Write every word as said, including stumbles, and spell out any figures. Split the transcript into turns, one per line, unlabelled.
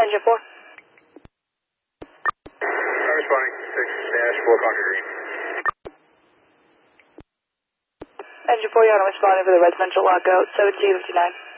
Engine four.
I'm responding, six dash four Conquer Green.
Engine four, you're on responding for the residential lockout, seventeen fifty-nine.